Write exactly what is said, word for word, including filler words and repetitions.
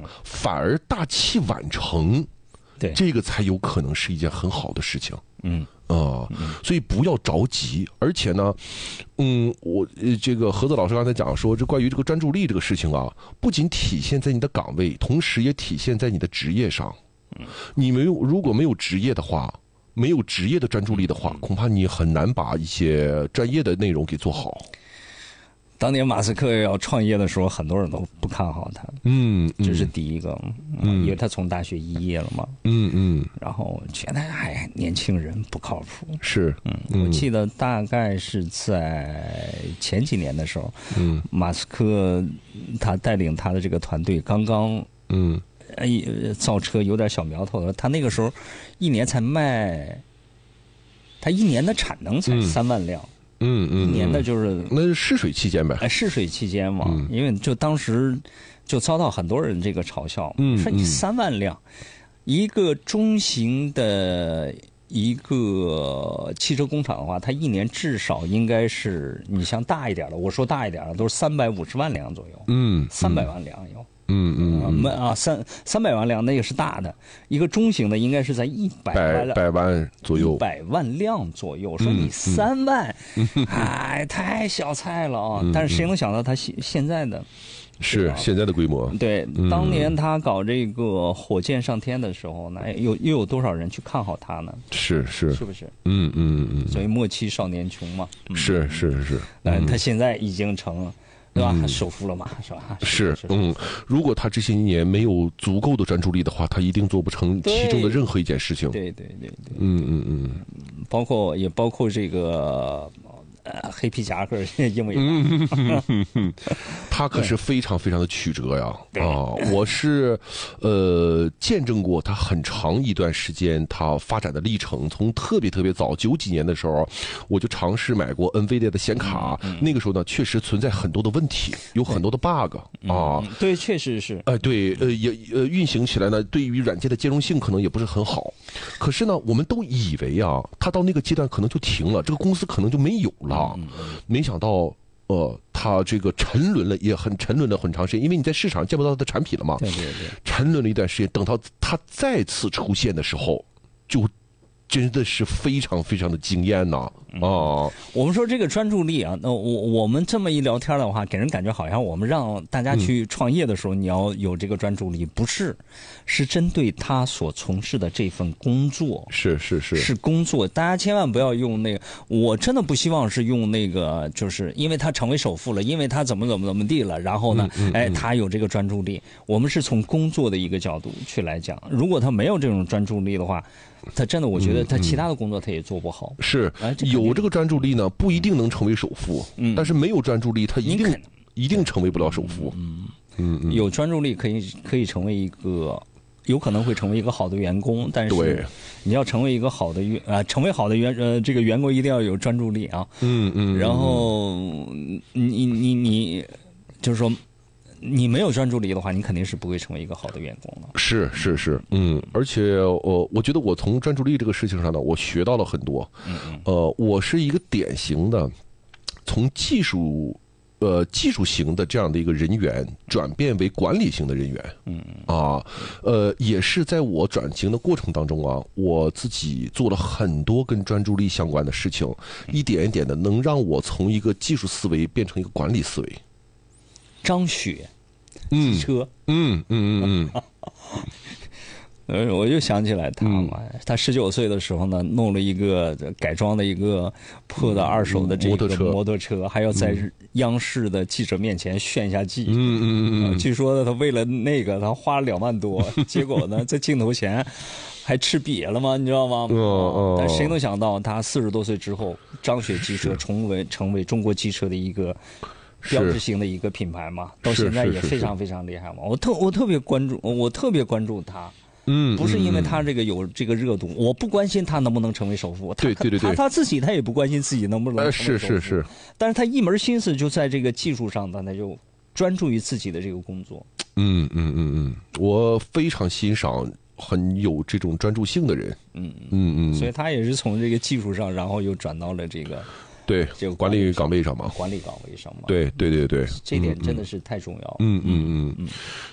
反而大器晚成， 对， 这个才有可能是一件很好的事情。 嗯啊、呃，所以不要着急，而且呢，嗯，我呃这个何泽老师刚才讲说，这关于这个专注力这个事情啊，不仅体现在你的岗位，同时也体现在你的职业上。你没有如果没有职业的话，没有职业的专注力的话，恐怕你很难把一些专业的内容给做好。 当年马斯克要创业的时候，很多人都不看好他， 嗯， 这是第一个，嗯，因为他从大学肄业了嘛， 嗯嗯， 然后觉得哎，年轻人不靠谱， 是， 嗯，我记得大概是在前几年的时候， 嗯， 马斯克他带领他的这个团队刚刚， 嗯， 哎，造车有点小苗头了，他那个时候一年才卖，他一年的产能才三万辆。 嗯嗯， 一年的就是那是试水期间呗， 哎，试水期间嘛， 嗯、 因为就当时就遭到很多人这个嘲笑， 嗯， 说你三万辆，嗯、一个中型的一个汽车工厂的话，它一年至少应该是你像大一点的，我说大一点的都是三百五十万辆左右， 嗯， 三百万辆有。 嗯嗯嗯啊，三三百万辆那个是大的，一个中型的应该是在一百万百万左右， 百万辆左右。说你三万， 嗯嗯、 哎，太小菜了啊！ 嗯、 但是谁能想到他现现在的是现在的规模？ 对，当年他搞这个火箭上天的时候呢，有又有多少人去看好他呢？ 是是， 是不是？ 嗯嗯嗯。 所以莫欺少年穷嘛。 嗯、是是是， 嗯，他现在已经成了。对吧？他首富了嘛，是吧？ 是，嗯，如果他这些年没有足够的专注力的话，他一定做不成其中的任何一件事情。 对对对对， 嗯嗯嗯， 包括也包括这个呃黑皮夹克，因为嗯，他可是非常非常的曲折呀啊！我是呃见证过他很长一段时间他发展的历程，从特别特别早九几年的时候，我就尝试买过 NVIDIA 的显卡， 嗯、 那个时候呢确实存在很多的问题，有很多的 bug 啊。 嗯、对，确实是。 哎、呃，对，呃也呃运行起来呢，对于软件的兼容性可能也不是很好。可是呢，我们都以为啊，他到那个阶段可能就停了，这个公司可能就没有了。 嗯、 没想到。呃，他这个沉沦了，也很沉沦了很长时间，因为你在市场见不到他的产品了嘛。 对对对。 沉沦了一段时间，等到他再次出现的时候，就真的是非常非常的惊艳呐！啊、哦， 我们说这个专注力啊，那我我们这么一聊天的话，给人感觉好像我们让大家去创业的时候，嗯、你要有这个专注力，不是，是针对他所从事的这份工作， 是是是是工作，大家千万不要用那个，我真的不希望是用那个，就是因为他成为首富了，因为他怎么怎么怎么地了，然后呢， 嗯嗯嗯、 哎，他有这个专注力，我们是从工作的一个角度去来讲，如果他没有这种专注力的话。他真的，我觉得他其他的工作他也做不好。 嗯、是、哎这有这个专注力呢，不一定能成为首富。嗯，但是没有专注力，他一定一定成为不了首富。 嗯嗯嗯， 有专注力可以可以成为一个，有可能会成为一个好的员工，但是你要成为一个好的员啊、呃，成为好的员呃，这个员工一定要有专注力啊。 嗯嗯， 然后你你你就是说。你没有专注力的话，你肯定是不会成为一个好的员工的。 是是是，嗯，而且我我觉得我从专注力这个事情上呢，我学到了很多。 嗯嗯。 呃，我是一个典型的从技术呃技术型的这样的一个人员转变为管理型的人员。 嗯啊，呃，也是在我转型的过程当中啊，我自己做了很多跟专注力相关的事情，一点一点的能让我从一个技术思维变成一个管理思维。 张雪，汽车， 嗯嗯嗯嗯， 呃，我就想起来他嘛，嗯、他十九岁的时候呢，弄了一个改装的一个破的二手的这个摩托车，嗯、还要在央视的记者面前炫一下技。 嗯嗯嗯嗯， 据说他为了那个，他花了两万多，结果呢，在镜头前还吃瘪了吗？你知道吗？ 哦哦。 但谁能想到，他四十多岁之后，张雪汽车成为成为中国汽车的一个。标志性的一个品牌嘛，到现在也非常非常厉害嘛。我特我特别关注，我特别关注他， 嗯， 不是因为他这个有这个热度，我不关心他能不能成为首富， 对对对对， 他他自己他也不关心自己能不能成为首富， 是是是， 但是他一门心思就在这个技术上，他就专注于自己的这个工作。 嗯嗯嗯嗯，我非常欣赏很有这种专注性的人。 嗯嗯嗯， 所以他也是从这个技术上，然后又转到了这个。 对， 这个管理岗位上嘛， 管理岗位上嘛， 对对对对， 这点真的是太重要了。 嗯嗯嗯嗯。